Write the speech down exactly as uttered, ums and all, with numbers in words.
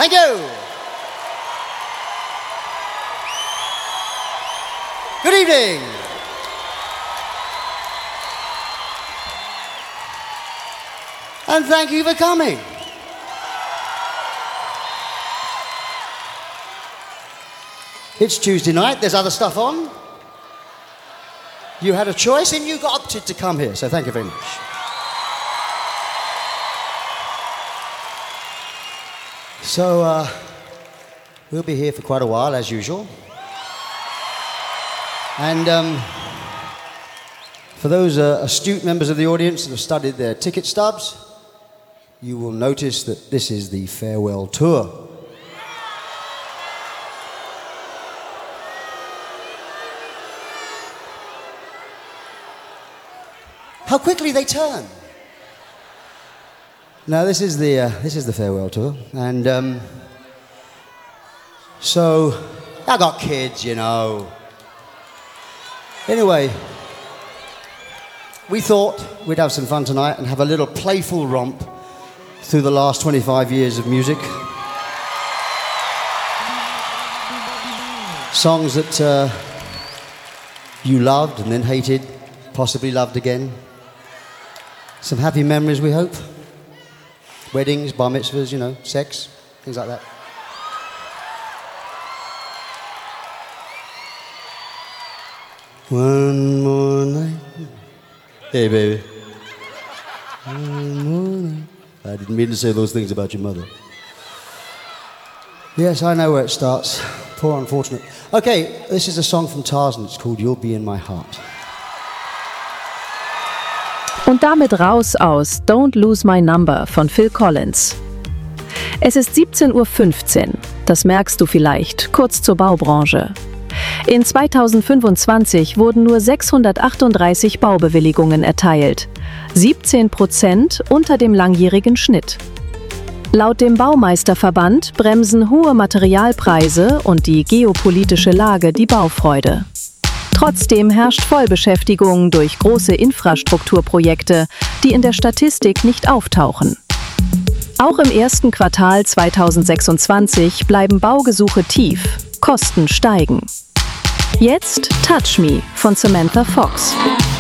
Thank you. Good evening. And thank you for coming. It's Tuesday night, there's other stuff on. You had a choice and you opted to come here, so thank you very much. So, uh, we'll be here for quite a while, as usual. And um, for those uh, astute members of the audience that have studied their ticket stubs, you will notice that this is the farewell tour. How quickly they turn. Now this is the uh, this is the farewell tour, and um, so I got kids, you know. Anyway, we thought we'd have some fun tonight and have a little playful romp through the last twenty-five years of music. Songs that uh, you loved and then hated, possibly loved again. Some happy memories, we hope. Weddings, bar mitzvahs, you know, sex, things like that. One more night. Hey, baby. One more night. I didn't mean to say those things about your mother. Yes, I know where it starts. Poor unfortunate. Okay, this is a song from Tarzan. It's called You'll Be in My Heart. Und damit raus aus Don't Lose My Number von Phil Collins. Es ist siebzehn Uhr fünfzehn, das merkst du vielleicht, kurz zur Baubranche. In zweitausendfünfundzwanzig wurden nur sechshundertachtunddreißig Baubewilligungen erteilt, siebzehn Prozent unter dem langjährigen Schnitt. Laut dem Baumeisterverband bremsen hohe Materialpreise und die geopolitische Lage die Baufreude. Trotzdem herrscht Vollbeschäftigung durch große Infrastrukturprojekte, die in der Statistik nicht auftauchen. Auch im ersten Quartal zweitausendsechsundzwanzig bleiben Baugesuche tief, Kosten steigen. Jetzt Touch Me von Samantha Fox.